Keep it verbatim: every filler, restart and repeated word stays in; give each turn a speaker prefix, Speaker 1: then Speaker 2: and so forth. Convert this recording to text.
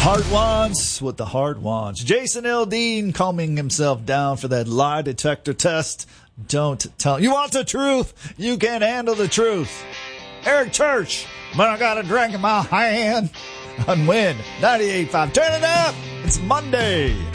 Speaker 1: Heart wants what the heart wants. Jason Aldean calming himself down for that lie detector test. Don't tell. You want the truth? You can't handle the truth. Eric Church, but I got a drink in my hand. On Win ninety-eight point five. Turn it up. It's Monday.